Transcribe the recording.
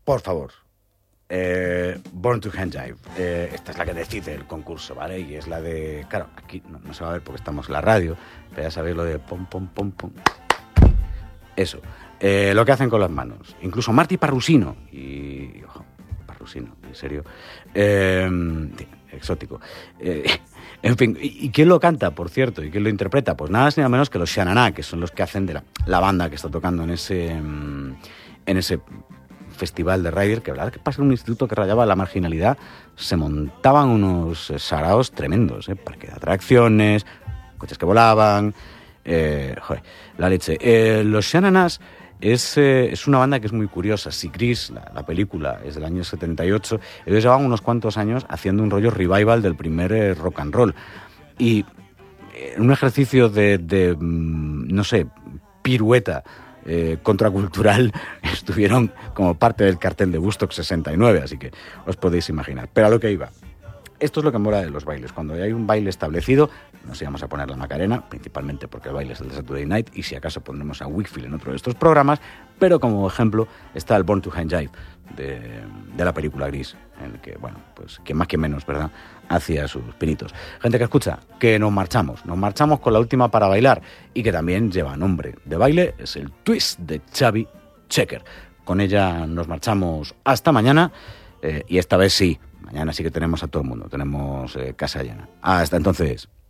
por favor, Born to Handjive. Esta es la que decide el concurso, ¿vale? Y es la de... Claro, aquí no se va a ver porque estamos en la radio, pero ya sabéis lo de pom, pom, pom, pom. Eso. Lo que hacen con las manos. Incluso Marty Parrusino. Ojo, Parrusino, en serio. Exótico. En fin, ¿y quién lo canta, por cierto? ¿Y quién lo interpreta? Pues nada, nada menos que los Sha-Na-Na, que son los que hacen de la banda que está tocando en ese festival de Ryder, que la verdad que pasa en un instituto que rayaba la marginalidad, se montaban unos saraos tremendos, parque de atracciones, coches que volaban, joder, la leche. Los Sha-Na-Nas es una banda que es muy curiosa. Si Gris, la película, es del año 78, ellos llevaban unos cuantos años haciendo un rollo revival del primer rock and roll. Y en un ejercicio de no sé, pirueta contracultural, estuvieron como parte del cartel de Woodstock 69, así que os podéis imaginar. Pero a lo que iba. Esto es lo que mola de los bailes. Cuando hay un baile establecido, nos íbamos a poner la Macarena, principalmente porque el baile es el de Saturday Night, y si acaso pondremos a Wakefield en otro de estos programas, pero como ejemplo está el Born to Handjive de la película Gris, en el que, bueno, pues quien más que menos, ¿verdad?, hacía sus pinitos. Gente que escucha, que nos marchamos con la última para bailar, y que también lleva nombre de baile, es el Twist de Chubby Checker. Con ella nos marchamos hasta mañana, y esta vez sí. Mañana sí que tenemos a todo el mundo, tenemos casa llena. Hasta entonces.